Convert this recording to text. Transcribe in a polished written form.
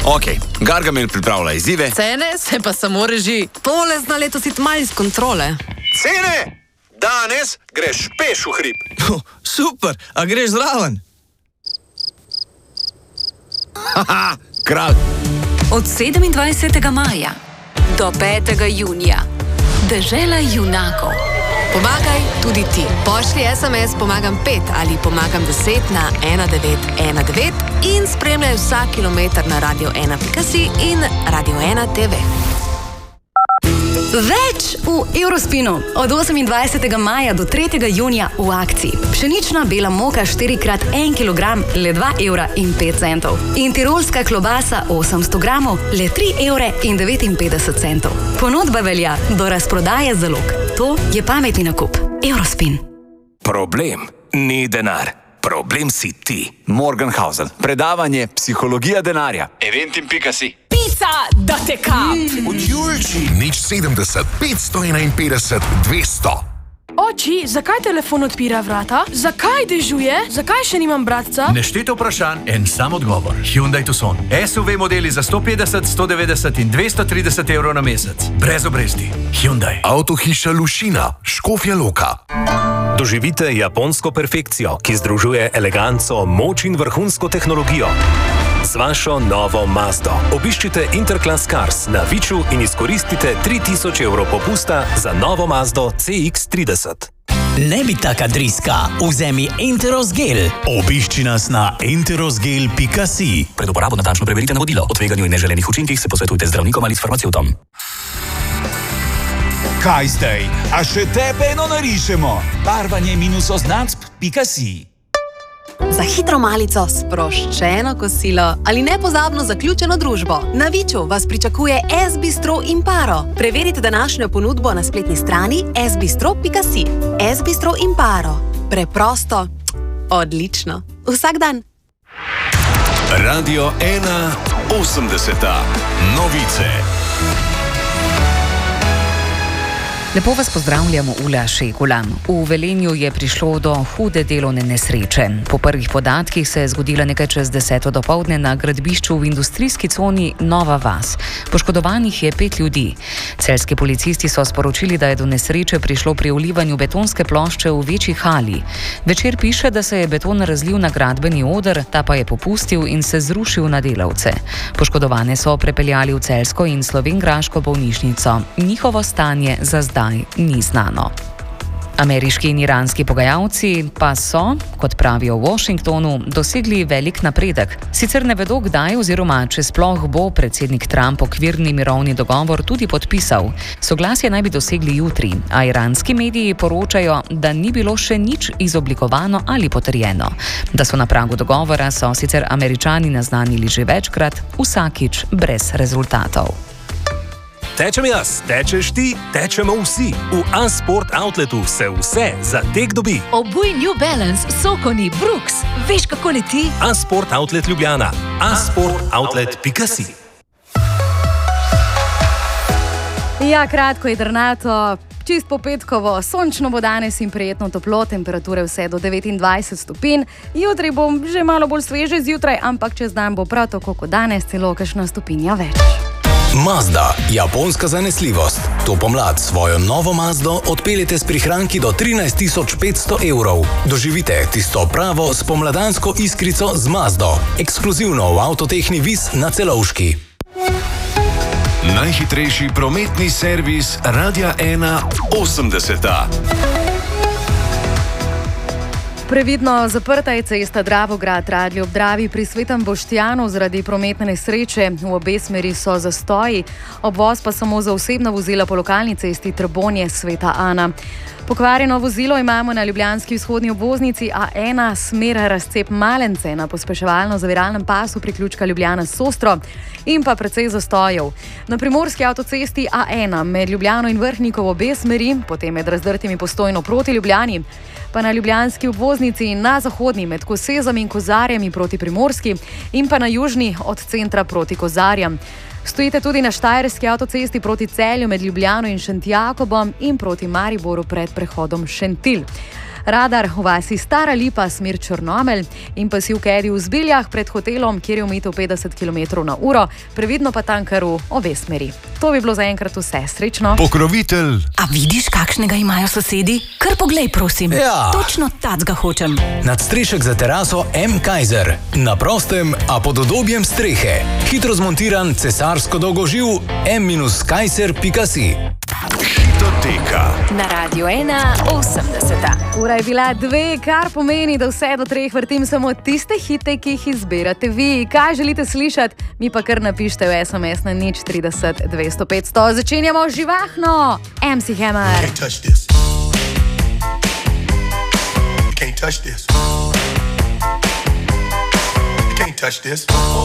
Ok, Gargamel pripravlja izzive. Cene se pa samo reži. Tole zna letos iti malo iz kontrole. Cene! Danes greš peš v hrib. Super, a greš zraven? Haha, kralj. Od 27. maja do 5. junija. Dežela junakov. Pomagaj tudi ti. Pošlji SMS Pomagam 5 ali Pomagam 10 na 1919 in spremljaj vsak kilometer na radio1.si in Radio 1 TV. Več v Eurospinu. Od 28. maja do 3. junija v akciji. Pšenična bela moka 4x1 kg, le 2,05 €. In tirolska klobasa 800 gramov, le 3,59 €. Ponudba velja do razprodaje zalog. To je pametni nakup. Eurospin. Problem ni denar. Problem si ti. Morgenhausen. Predavanje Psihologija denarja. Eventim.si. Pica, da te kap! Od Julči. Nič 70, 551, 200. Oči, zakaj telefon odpira vrata? Zakaj dežuje? Zakaj še nimam bratca? Nešteto vprašanj, en sam odgovor. Hyundai Tucson. SUV modeli za 150, 190 in 230 € na mesec. Brez obresti. Hyundai. Avtohiša Lušina, Škofja Loka. Doživite japonsko perfekcijo, ki združuje eleganco, moč in vrhunsko tehnologijo. Z vašo novo Mazdo. Obiščite Interclass Cars na Viču in izkoristite 3000 € popusta za novo Mazdo CX-30. Ne bi taka driska, vzemi Enteros Gel. Obišči nas na enterosgel.si. Pred uporabo natančno preverite navodilo. O tveganju in neželenih učinkih se posvetujte z zdravnikom ali s farmacevtom. Kaj zdaj? A še tebe eno narišemo? Barvanje-oznacb.si. Za hitro malico, sproščeno kosilo ali nepozabno zaključeno družbo. Na Viču vas pričakuje S-bistro Imparo. Preverite današnjo ponudbo na spletni strani sbistro.si. S-bistro Imparo. Preprosto, odlično. Vsak dan. Radio 1, 80. Novice. Lepo vas pozdravljamo, Ula Šegula. V Velenju je prišlo do hude delovne nesreče. Po prvih podatkih se je zgodila nekaj čez 10. dopoldne na gradbišču v industrijski coni Nova vas. Poškodovanih je 5 ljudi. Celjski policisti so sporočili, da je do nesreče prišlo pri vlivanju betonske plošče v večji hali. Večer piše, da se je beton razlil na gradbeni oder, ta pa je popustil in se zrušil na delavce. Poškodovane so prepeljali v celjsko in slovenjgraško bolnišnico. Njihovo stanje za zdaj ni znano. Ameriški in iranski pogajalci pa so, kot pravijo v Washingtonu, dosegli velik napredek. Sicer ne vedo, kdaj oziroma če sploh bo predsednik Trump okvirni mirovni dogovor tudi podpisal. Soglasje naj bi dosegli jutri, a iranski mediji poročajo, da ni bilo še nič izoblikovano ali potrjeno. Da so na pragu dogovora, so sicer Američani naznanili že večkrat, vsakič brez rezultatov. Tečem jaz, tečeš ti, tečemo vsi. V A-Sport Outletu se vse za tek dobi. Obuj New Balance, Sokoni, Brooks. Veš, kako leti? A-Sport Outlet Ljubljana. A-sportoutlet.si. Ja, kratko je drnato. Čist popetkovo, sončno bo danes in prijetno toplo, temperature vse do 29 stopinj. Jutri bo že malo bolj sveže zjutraj, ampak čez dan bo prav tako kot danes, celo kakšna stopinja več. Mazda, japonska zanesljivost. To pomlad svojo novo Mazdo odpeljete s prihranki do 13.500 €. Doživite tisto pravo spomladansko iskrico z Mazdo. Ekskluzivno v Avtotehni Vis na Celovški. Najhitrejši prometni servis Radia 1, 80. Previdno zaprta je cesta Dravograd-Radlje ob Dravi pri Svetem Boštjanu zaradi prometne nesreče. V obe smeri so zastoji, obvoz pa samo za osebna vozila po lokalni cesti Trbonje-Sveta Ana. Pokvarjeno vozilo imamo na ljubljanski vzhodni obvoznici A1, smer razcep Malence na pospeševalno-zaviralnem pasu priključka Ljubljana-Sostro in pa precej zastojev. Na primorski avtocesti A1 med Ljubljano in Vrhnikov obe smeri, potem med razdrtimi Postojno proti Ljubljani, pa na ljubljanski obvoznici in na zahodni med Kosezom in Kozarjami proti Primorski in pa na južni od centra proti Kozarjam. Stojite tudi na štajerski avtocesti proti Celju med Ljubljano in Šentjakobom in proti Mariboru pred prehodom Šentilj. Radar v vasi Stara Lipa, smer Črnomelj in pasivke Edi v Zbiljah pred hotelom, kjer je omejitev 50 km/h, previdno pa tankar v obe smeri. To bi bilo zaenkrat vse. Srečno. Pokrovitelj. A vidiš, kakšnega imajo sosedi? Kar poglej, prosim. Ja. Točno tacga hočem. Nadstrešek za teraso M. Kaiser. Na prostem, a pod udobjem strehe. Hitro zmontiran cesarsko dolgoživ m-kaiser.si. Hitoteka. Na Radio 1.80. Ura je bila 2, kar pomeni, da vse do 3 vrtim samo tiste hite, ki jih izbirate vi. Kaj želite slišati? Mi pa kar napište v SMS na 030 200 500. Začenjamo živahno. MC Hammer. Can't touch this. You can't touch this. You can't touch this.